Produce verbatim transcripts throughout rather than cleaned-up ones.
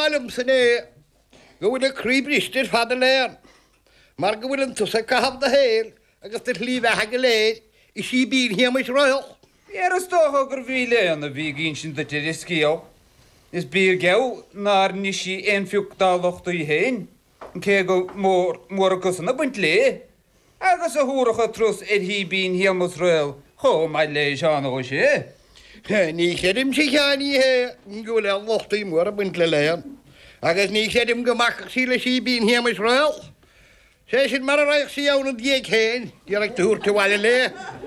alum sy'n e. Gwyd y cri bristir ffad y leon. Mae'r gwyd yn tws y cahaf dy heil, ac ystod llif a hag y leid, i si byd hi am eich roel. I'r ystod o gyrfi leon y fi gyn sy'n dydyn ysgio. Ys byr gew na'r nisi ein ffiwg daloch dwy hen. Yn cego môr o gysyn y bwynt le. Agos y hwrwch o trws er hi byn hi am eich roel. Cho, mae le sian o si. Ni lle dim si chan i he, yn gwyd el loch dwy môr o bwynt le leon. Agos ni lle dim gymach sy'n le si byn hi am eich roel. Se sy'n mar yr eich sy'n iawn yn dieg hen, di'r eich dŵr ty wal y le.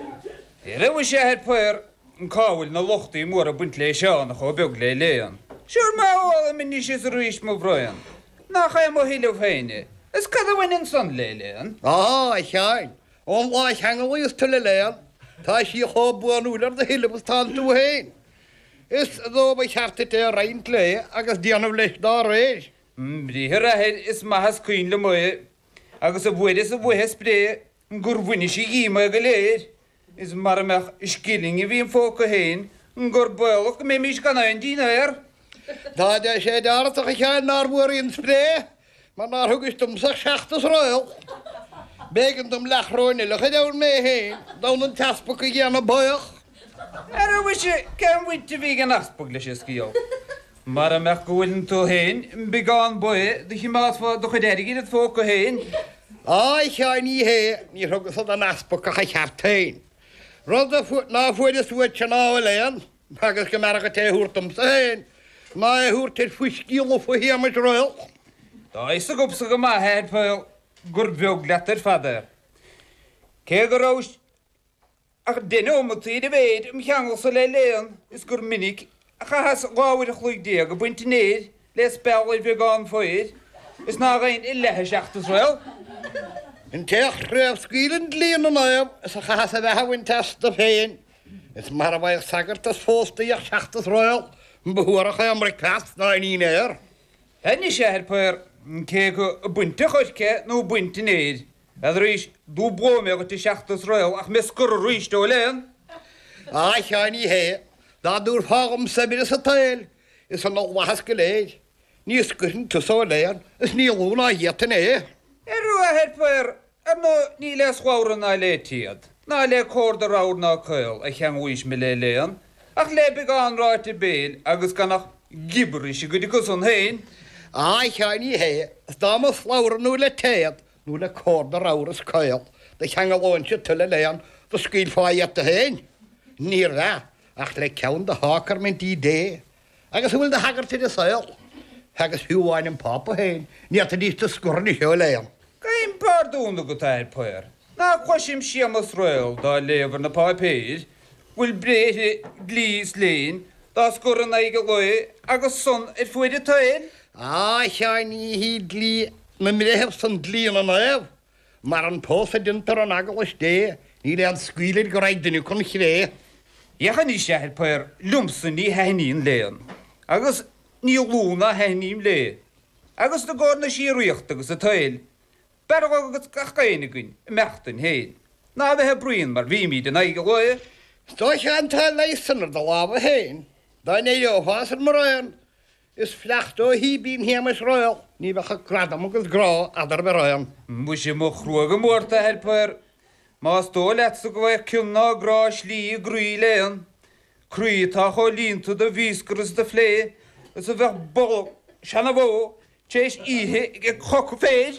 Er yw eisiau het pwyr yn cawyl na lochdi môr o bwynt le sian o biog le leon. Siwr mae o yn mynd eisiau sy'n rwys mwy broian. Na chai am o hilw ffeini. Ys cadw yn yn son le leon? O, eich ain. O'n laich hangol i ystod le leon. Ta si cho buan wlar dy hilw bys tan dw hen. Ys ddo bai chartu te rhaint le, agos dianaf leis da reis. Bri hyrrahed ys mahas cwyn le mwy. Agos y bwydys y bwyhes bre, yn gwrfwyni si gima ag y leir. Ys marmach ysgiling i fi'n ffog o hen, yn gwrbwylwch me mis gan ein din er. Da da se dar toch ich ein nar bwr in spre. Maar nar hwgys dwmsach siachtas roel. Begen dwm lach roen ilach edawn me hen, dawn yn tasbwg i gian o boiach. Er yw eisiau gan wynt i fi gan asbwg leis ysgio. Marmach gwyn to hen, yn bygan bwy, ddych chi math fo dwch ederig i'r ffog o hen. A ich ein i he, ni hwgys oedd yn asbwg ach eich hart hen. Roedd na fwyd yswyd sy'n o leon, agos gymarach y te hwrtwm sy hen. Mae hwrt i'r fwysgil o ffwy hi am eich roel. Da is y gwbsag yma hed pwyl gwrbiog letter ffader. Ceg o'r awst, ach dyn o mwt i dy fed, ym chiangol sy le leon, is gwr minig, ach ahas gawir y chlwyd diag, y bwynt i nid, le spel i fi gan ffwyd, is na gain i lehe siachtas roel. Yn teach rhywf sgil yn dlun yn oem, is ach ahas a feha wy'n test y ffein. Is mar a fai sagart as ffos di ach siachtas roel. Yn bwyrach ai amrig pas na ein un er. Hyn eisiau her pwyr, yn ceg o bwynt i chwyrce, nhw bwynt i neud. Edd rwys, dw blwm ag o ti siachtas roel, ach mes gwrw rwys do leon. A chain i he, da dŵr ffagwm sefyd ys y tael, is yn ôl wahas gyleid. Ni ysgwyn tws o leon, is ni lwn a hiet yn e. Er rwa her pwyr, er no ni le sgwawr na le tiad. Na le cord yr awr na coel, a chiang wys me le leon. Ach le began rhaid i bel, agos ganach gibr eisiau gyda gwson hein. A chain i he, ys da ma slawr nhw le tead, nhw le cord yr awr ys coel. Da chiang o loen sy'n tyl y leon, da sgil ffai at y hen. Nir dda, ach le cawn da hacar mynd i de. Agos hwyl da hagar ti dy sael. Agos hwywain yn pop o hen, ni at y dis dy sgwrn i sio leon. Gain pardwn o gyda her pwyr. Na chwasim siam os roel da lefer na pa peir. Wyl breth glis lein, da sgwrn na i gyloi, agos son er ffwyd y tael. A chain i hi dli, na mi hef son dli yn yna ef. Mar yn pos y dyntar yn agol ys de, ni le an sgwylid gwraid dyn nhw con chre. Iach yn eisiau her pwyr, lwmsyn ni henni'n leon. Agos ni lwna henni'n le. Agos dy gor na si rwych agos y tael. Berog agos gach gain y gwyn, y mechtyn hein. Na fe heb brwyn mar fi mi dyn na i gyloi. Sto chan ta leisyn ar dy laf o hen. Da neud o fas yn moroian. Is flacht o hi byn hi am ys roel. Ni fach o grad am o gyd gro adar fe roian. Mwys i mwch rwag y mwrta her pwyr. Ma sto let sy'n gwaith cymna gra sli i grwy leon. Crwy ta cho lyn to dy fisgrys dy ffle. Ys y fech bol sian o fo. Ches i hi i choc ffeir.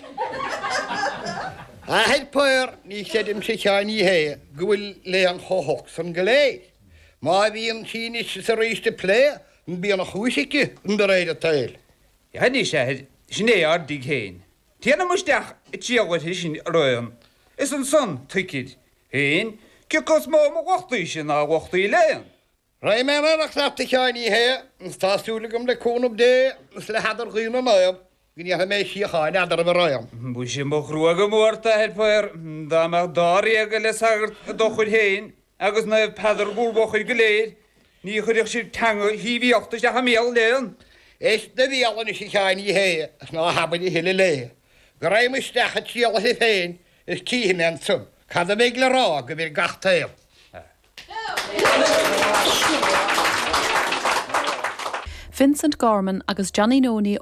A hyd pwyr, ni lle dim sy'n chain i he, gwyl leon cho hocs yn gyleid. Ma fi yn sy'n eisiau sy'n reis dy ple, yn bian o chwysig yn byreid y tael. Ja, hyn eisiau, sy'n ei ardig hen. Tian am ysdach y tiawad hysyn roion. Is yn son, tykid. Hen, cygos mo am wachtu eisiau na wachtu i leon. Rai mewn ar ach nafti chain i he, yn stasiwlig am le cwn ob de, yn sle hadar gwyn o'n oem. Gyn i hynny eisiau chain adar y roion. Bwys i mwch rwag y mwrta her pwyr, da mae'r dari ag y lesagr y dochwyd hen, agos na padar gwrbochyd gyleid, ni chydych sy'n tango hi fi ochdys a hamiel leon. Eis dy fial yn eisiau chain i he, as na habad i hili le. Grai mwystach y tiol y hen, ys ti hynny'n sym, cad y megl y rog y fyr gach tael. Vincent Gorman agus Johnny Noni